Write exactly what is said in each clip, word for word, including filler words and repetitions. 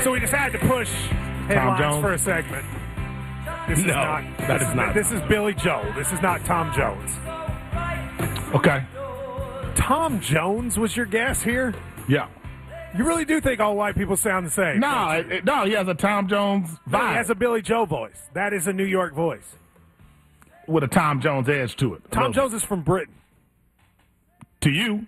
So we decided to push headlines Jones? for a segment. This is No, not, that this is not. This is Billy Joel. This is not Tom Jones. Okay. Tom Jones was your guess here? Yeah. You really do think all white people sound the same? No, it, it- no, he has a Tom Jones vibe No, he has a Billy Joel voice. That is a New York voice. with a Tom Jones edge to it. a Tom little Jones is from Britain. bit. To you,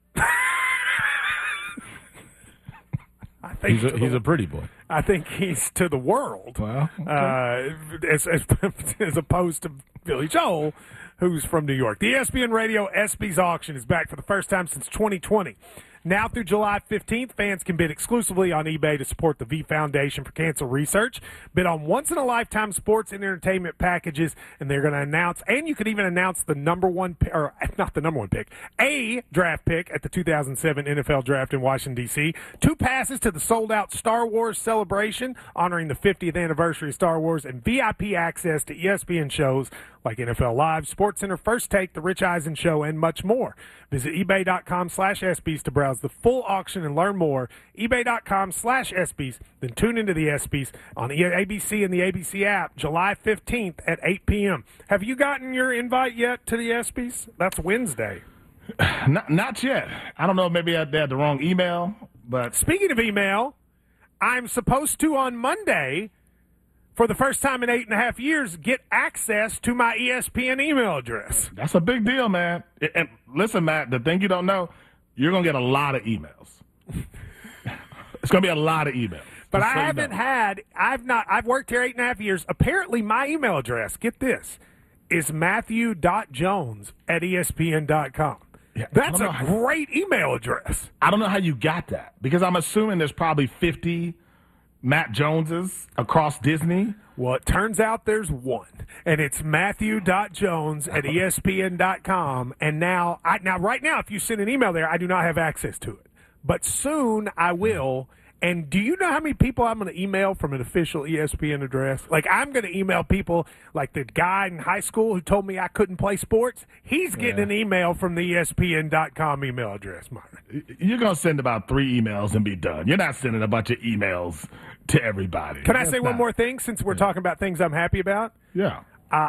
I think He's a, to he's the- a pretty boy. I think he's to the world, well, uh, as, as, as opposed to Billy Joel, who's from New York. The E S P N Radio ESPYs auction is back for the first time since twenty twenty. Now through July fifteenth, fans can bid exclusively on eBay to support the V Foundation for Cancer Research. Bid on once-in-a-lifetime sports and entertainment packages, and they're going to announce, and you could even announce the number one, pi- or not the number one pick, a draft pick at the two thousand seven N F L Draft in Washington, D C Two passes to the sold-out Star Wars celebration, honoring the fiftieth anniversary of Star Wars, and V I P access to E S P N shows like N F L Live, SportsCenter, First Take, The Rich Eisen Show, and much more. Visit ebay.com slash ESPYs to browse the full auction and learn more. ebay.com slash ESPYs. Then tune into the ESPYs on A B C and the A B C app July fifteenth at eight p.m. Have you gotten your invite yet to the ESPYs? That's Wednesday. not, not yet. I don't know. Maybe I they had the wrong email, but Speaking of email, I'm supposed to on Monday, for the first time in eight and a half years, get access to my E S P N email address. that's a big deal, man. And- And listen, Matt, the thing you don't know, you're gonna get a lot of emails. It's gonna be a lot of emails. But Just I so you haven't know. had, I've not, I've worked here eight and a half years. Apparently, my email address, get this, is matthew.jones at E S P N dot com. Yeah, I That's don't know a how- great email address. I don't know how you got that because I'm assuming there's probably fifty Matt Joneses across Disney. Well, it turns out there's one, and it's matthew.jones at E S P N dot com. And now, I, now, right now, if you send an email there, I do not have access to it. But soon I will. And do you know how many people I'm going to email from an official E S P N address? Like, I'm going to email people like the guy in high school who told me I couldn't play sports. He's getting Yeah. an email from the E S P N dot com email address, Myron. You're gonna send about three emails and be done. You're not sending a bunch of emails to everybody. Can I That's say one not- more thing since we're talking about things I'm happy about? Yeah.